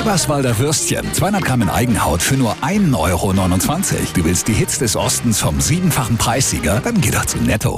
Eberswalder Würstchen, 200 Gramm in Eigenhaut für nur 1,29 €. Du willst die Hits des Ostens vom 7-fachen Preissieger? Dann geh doch zu Netto.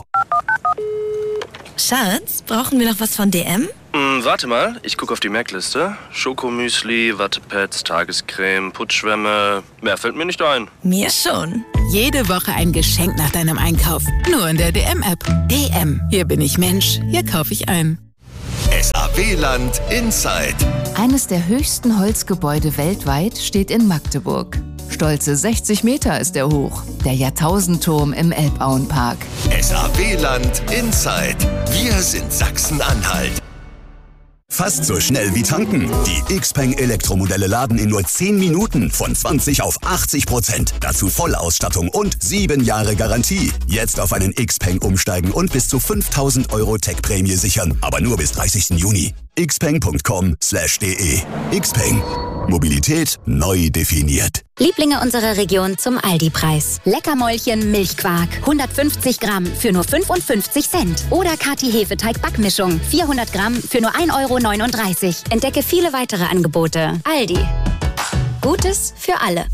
Schatz, brauchen wir noch was von DM? Warte mal, ich gucke auf die Merkliste. Schokomüsli, Wattepads, Tagescreme, Putzschwämme. Mehr fällt mir nicht ein. Mir schon. Jede Woche ein Geschenk nach deinem Einkauf. Nur in der DM-App. DM. Hier bin ich Mensch. Hier kaufe ich ein. SAW-Land Inside. Eines der höchsten Holzgebäude weltweit steht in Magdeburg. Stolze 60 Meter ist er hoch. Der Jahrtausendturm im Elbauenpark. SAW-Land Inside. Wir sind Sachsen-Anhalt. Fast so schnell wie tanken. Die Xpeng Elektromodelle laden in nur 10 Minuten von 20 auf 80%. Dazu Vollausstattung und 7 Jahre Garantie. Jetzt auf einen Xpeng umsteigen und bis zu 5.000 € Tech-Prämie sichern. Aber nur bis 30. Juni. xpeng.com/de. Xpeng. Mobilität neu definiert. Lieblinge unserer Region zum Aldi-Preis. Leckermäulchen Milchquark. 150 Gramm für nur 55 Cent. Oder Kati Hefeteig-Backmischung. 400 Gramm für nur 1,39 €. Entdecke viele weitere Angebote. Aldi. Gutes für alle.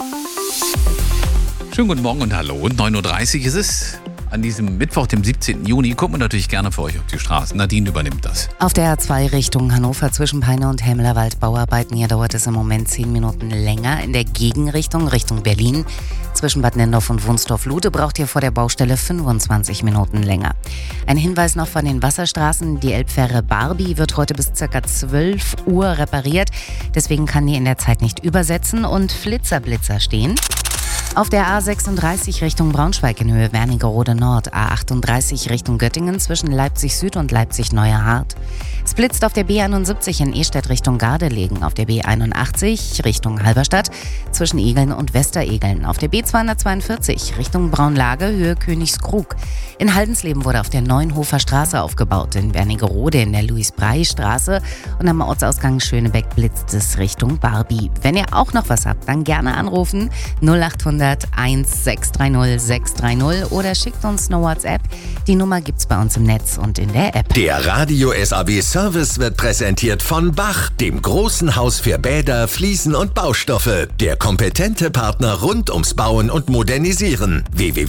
Schönen guten Morgen und hallo. 9:30 Uhr ist es. An diesem Mittwoch, dem 17. Juni, gucken wir natürlich gerne für euch auf die Straßen. Nadine übernimmt das. Auf der A2 Richtung Hannover zwischen Peine und Helmlerwald Bauarbeiten. Hier dauert es im Moment 10 Minuten länger. In der Gegenrichtung, Richtung Berlin, zwischen Bad Nendorf und Wunstorf-Lude braucht ihr vor der Baustelle 25 Minuten länger. Ein Hinweis noch von den Wasserstraßen. Die Elbfähre Barbie wird heute bis ca. 12 Uhr repariert. Deswegen kann die in der Zeit nicht übersetzen und Flitzer-Blitzer stehen. Auf der A36 Richtung Braunschweig in Höhe Wernigerode Nord, A38 Richtung Göttingen zwischen Leipzig Süd und Leipzig Neuerhardt. Es blitzt auf der B71 in Ehstedt Richtung Gardelegen, auf der B81 Richtung Halberstadt zwischen Egeln und Westeregeln, auf der B242 Richtung Braunlage Höhe Königskrug. In Haldensleben wurde auf der Neuenhofer Straße aufgebaut, in Wernigerode in der Louis-Brey-Straße und am Ortsausgang Schönebeck blitzt es Richtung Barbie. Wenn ihr auch noch was habt, dann gerne anrufen 0800 1630 630 oder schickt uns eine WhatsApp. Die Nummer gibt's bei uns im Netz und in der App. Der Radio SAW Service wird präsentiert von Bach, dem großen Haus für Bäder, Fliesen und Baustoffe. Der kompetente Partner rund ums Bauen und Modernisieren.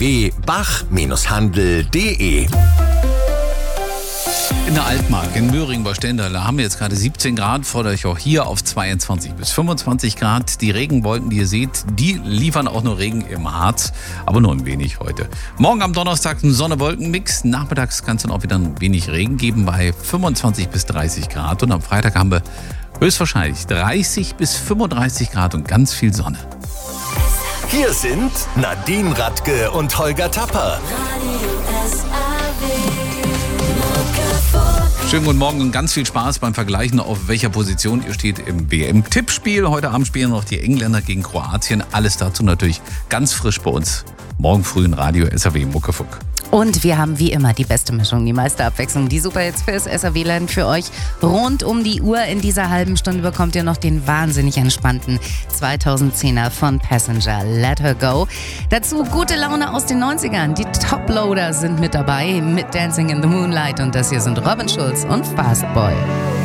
www.bach-handel.de. In der Altmark, in Möhringen bei Stendal, haben wir jetzt gerade 17 Grad, fordere ich auch hier auf 22 bis 25 Grad. Die Regenwolken, die ihr seht, die liefern auch nur Regen im Harz, aber nur ein wenig heute. Morgen am Donnerstag ein Sonne-Wolken-Mix. Nachmittags kann es dann auch wieder ein wenig Regen geben bei 25 bis 30 Grad. Und am Freitag haben wir höchstwahrscheinlich 30 bis 35 Grad und ganz viel Sonne. Hier sind Nadine Radke und Holger Tapper. Schönen guten Morgen und ganz viel Spaß beim Vergleichen, auf welcher Position ihr steht im WM-Tippspiel. Heute Abend spielen noch die Engländer gegen Kroatien. Alles dazu natürlich ganz frisch bei uns. Morgen früh in Radio SAW Muckefuck. Und wir haben wie immer die beste Mischung, die meiste Abwechslung. Die Superhits fürs SAW-Land für euch rund um die Uhr. In dieser halben Stunde bekommt ihr noch den wahnsinnig entspannten 2010er von Passenger, Let Her Go. Dazu gute Laune aus den 90ern. Die Toploader sind mit dabei mit Dancing in the Moonlight. Und das hier sind Robin Schulz und Fastboy.